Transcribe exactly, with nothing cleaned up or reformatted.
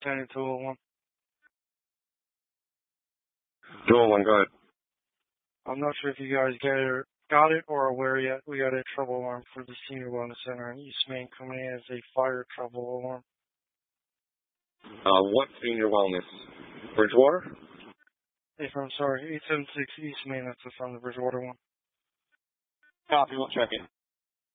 ten two oh one. two oh one, go ahead. I'm not sure if you guys got it, got it or aware yet. We got a trouble alarm for the Senior Wellness Center in East Main coming in as a fire trouble alarm. Uh, what senior wellness? Bridgewater? If I'm sorry, eight seven six East Main, that's from the Bridgewater one. Copy, we'll check it.